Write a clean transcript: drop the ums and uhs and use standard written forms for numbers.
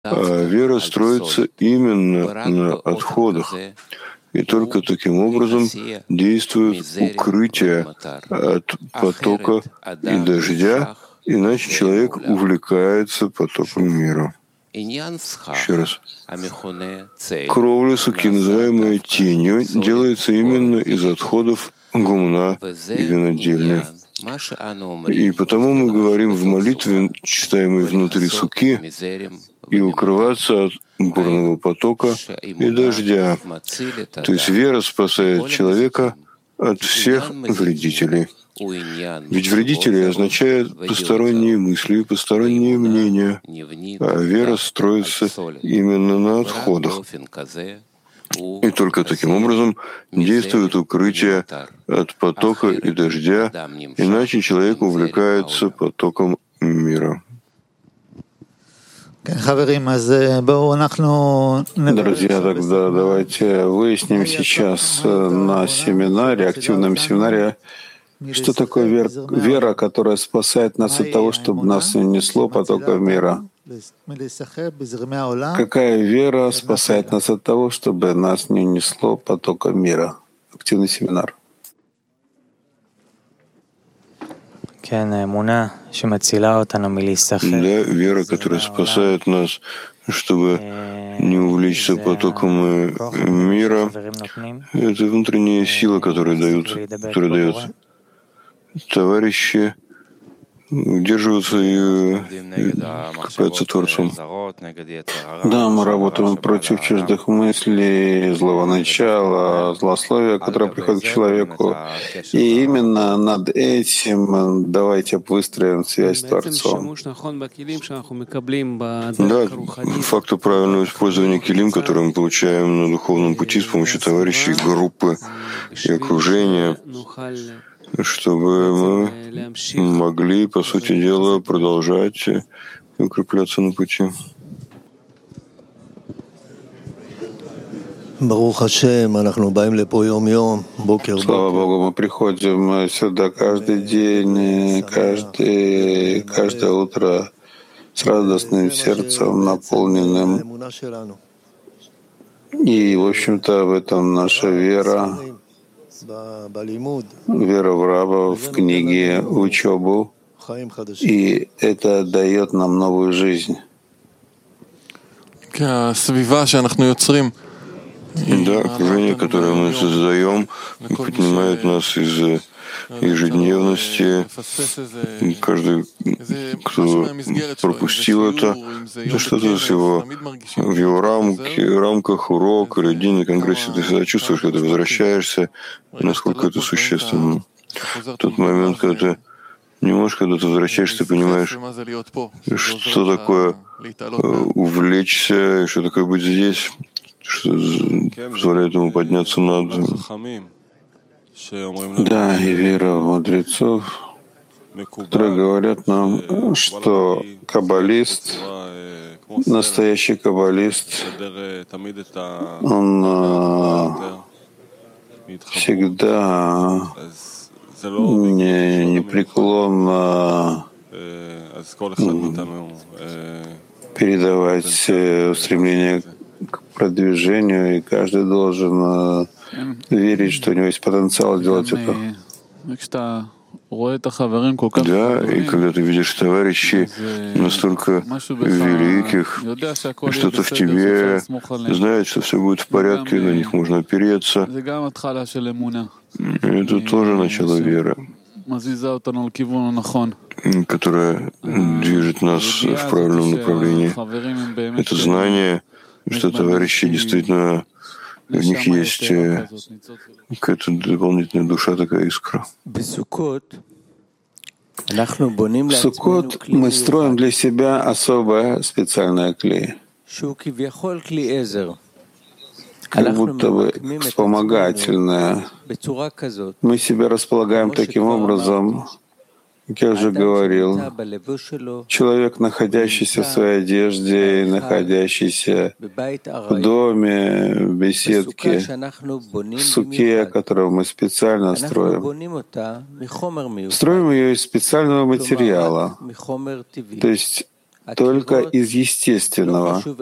А вера строится именно на отходах, и только таким образом действует укрытие от потока и дождя, иначе человек увлекается потоком мира. Еще раз. Кровля суки, называемая тенью, делается именно из отходов гумна и винодельни. И потому мы говорим в молитве, читаемой внутри суки, и укрываться от бурного потока и дождя. То есть вера спасает человека от всех вредителей. Ведь вредители означают посторонние мысли и посторонние мнения, а вера строится именно на отходах. И только таким образом действует укрытие от потока и дождя, иначе человек увлекается потоком мира. Друзья, тогда давайте выясним сейчас на семинаре, активном семинаре, что такое вера, которая спасает нас от того, чтобы нас не несло потоков мира. Какая вера спасает нас от того, чтобы нас не несло потоком мира? Активный семинар. Да, вера, которая спасает нас, чтобы не увлечься потоком мира, это внутренняя сила, которую дают товарищи, удерживаются и купаются Творцом. Да, мы работаем против чуждых мыслей, злого начала, злословия, которое приходит к человеку. И именно над этим давайте выстроим связь с Творцом. Да, факту правильного использования килим, который мы получаем на духовном пути с помощью товарищей, группы и окружения, чтобы мы могли, по сути дела, продолжать и укрепляться на пути. Слава Богу, мы приходим сюда каждый день, каждое утро с радостным сердцем, наполненным. И, в общем-то, в этом наша вера. Вера в раба, в книги, в учебу, и это дает нам новую жизнь. Да, окружение, которое мы создаем, поднимает нас из ежедневности. Каждый, кто пропустил это что-то в его рамках, урок или день на конгрессе, ты всегда чувствуешь, когда ты возвращаешься, насколько это существенно. В тот момент, когда ты не можешь, когда ты возвращаешься, ты понимаешь, что такое увлечься, что такое быть здесь, что позволяет ему подняться над. Да, и вера в мудрецов, которые говорят нам, что каббалист, настоящий каббалист, он всегда непреклонно передавать стремление к продвижению, и каждый должен верить, что у него есть потенциал сделать это. Да, и когда ты видишь товарищей настолько великих, что-то в тебе знает, что все будет в порядке, на них можно опереться. Это тоже начало веры, которая движет нас в правильном направлении. Это знание, что товарищи действительно, в них есть какая-то дополнительная душа, такая искра. В Суккот мы строим для себя особое специальное клей, как будто бы вспомогательное. Мы себя располагаем таким образом, как я уже говорил, человек, находящийся в своей одежде, находящийся в доме, в беседке, в суке, которую мы специально строим. Строим ее из специального материала, то есть только из естественного.